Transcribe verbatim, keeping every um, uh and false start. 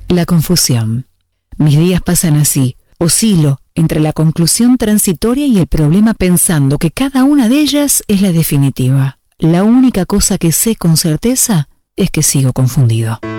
La confusión. Mis días pasan así, oscilo entre la conclusión transitoria y el problema pensando que cada una de ellas es la definitiva. La única cosa que sé con certeza es que sigo confundido.